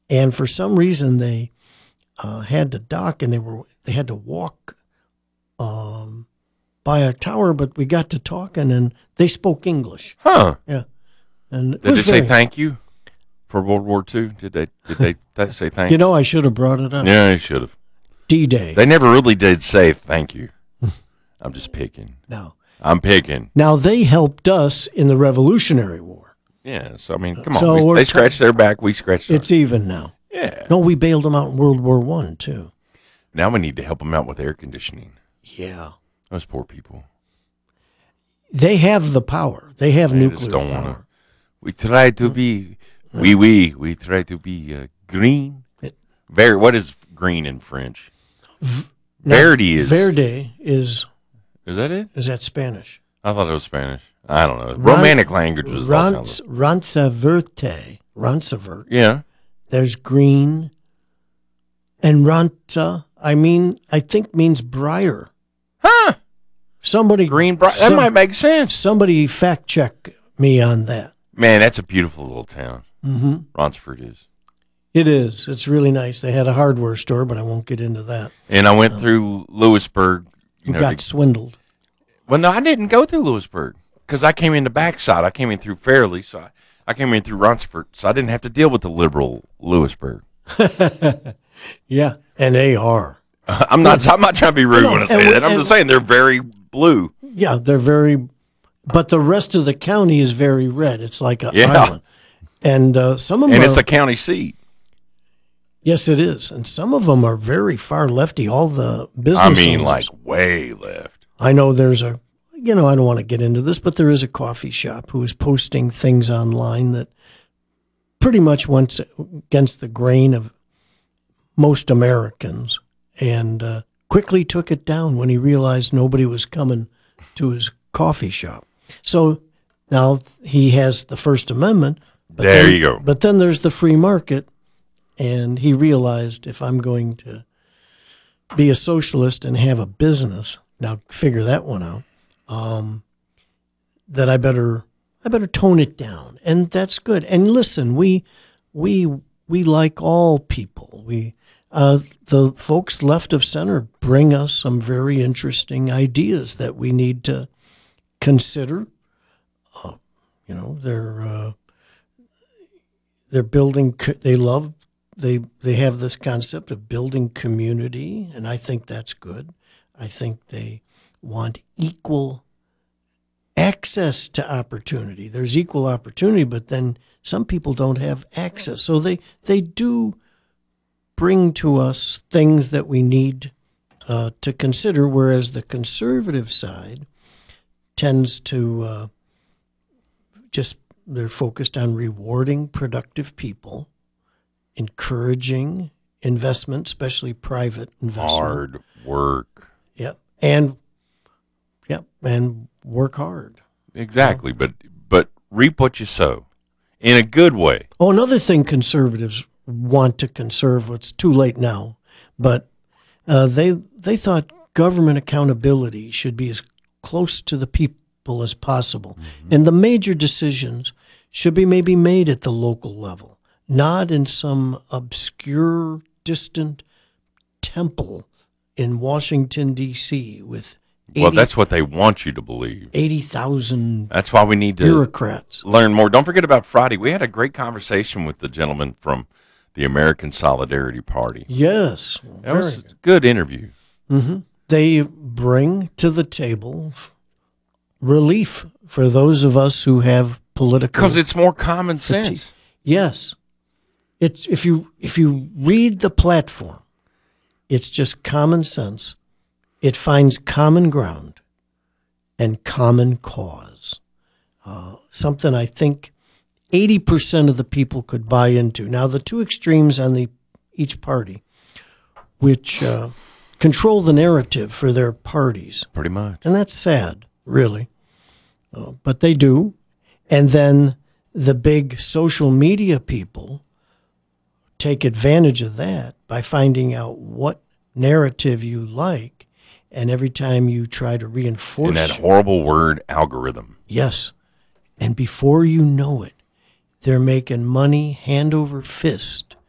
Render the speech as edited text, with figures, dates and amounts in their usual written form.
And for some reason, they had to dock, and they had to walk by a tower. But we got to talking, and they spoke English. Huh? Yeah. And Did they say thank you for World War II? Did they say thank you? I should have brought it up. Yeah, they should have. D-Day. They never really did say thank you. I'm just picking. No. I'm picking. Now, they helped us in the Revolutionary War. Yeah, so, I mean, come on. So They scratched their back. We scratched ours. It's even now. Yeah. No, we bailed them out in World War I, too. Now we need to help them out with air conditioning. Yeah. Those poor people. They have the power. They have They nuclear just don't power. want to. We try to be, we try to be green. What is green in French? Verde is. Verde is that it? Is that Spanish? I thought it was Spanish. I don't know. Romantic language was also. Ransavert. Yeah. There's green. And ranta, I think means briar. Huh. Somebody. Green briar. That might make sense. Somebody fact check me on that. Man, that's a beautiful little town. Mm-hmm. Ronsford is. It is. It's really nice. They had a hardware store, but I won't get into that. And I went through Lewisburg. Got swindled. Well, no, I didn't go through Lewisburg because I came in the backside. I came in through Fairleigh, so I came in through Ronsford, so I didn't have to deal with the liberal Lewisburg. Yeah, and they are. I'm not trying to be rude when I say that. I'm just saying they're very blue. Yeah, they're very. But the rest of the county is very red. It's like an island, and some of them. And it's a county seat. Yes, it is, and some of them are very far lefty. All the business. Owners. Like way left. I know there's I don't want to get into this, but there is a coffee shop who is posting things online that pretty much went against the grain of most Americans, and quickly took it down when he realized nobody was coming to his coffee shop. So now he has the First Amendment. But there you go. But then there's the free market, and he realized if I'm going to be a socialist and have a business, now figure that one out, that I better tone it down, and that's good. And listen, we like all people. The folks left of center bring us some very interesting ideas that we need to consider. They're building. They have this concept of building community, and I think that's good. I think they want equal access to opportunity. There's equal opportunity, but then some people don't have access. So they do bring to us things that we need to consider, whereas the conservative side tends to they're focused on rewarding productive people, encouraging investment, especially private investment. Hard work. Yep. And work hard. Exactly, but reap what you sow in a good way. Oh, another thing conservatives want to conserve, it's too late now, but they thought government accountability should be as close to the people as possible. Mm-hmm. And the major decisions should be maybe made at the local level, not in some obscure, distant temple in Washington, D.C. with 80, well, that's what they want you to believe. 80,000 That's why we need to bureaucrats. Learn more. Don't forget about Friday. We had a great conversation with the gentleman from the American Solidarity Party. Yes. That was a good interview. Mm-hmm. They bring to the table relief for those of us who have political... Because it's more common sense. Yes. It's if you read the platform, it's just common sense. It finds common ground and common cause. Something I think 80% of the people could buy into. Now, the two extremes on each party, which control the narrative for their parties. Pretty much. And that's sad, really. But they do. And then the big social media people take advantage of that by finding out what narrative you like. And every time you try to reinforce... And that horrible word, algorithm. Yes. And before you know it, they're making money hand over fist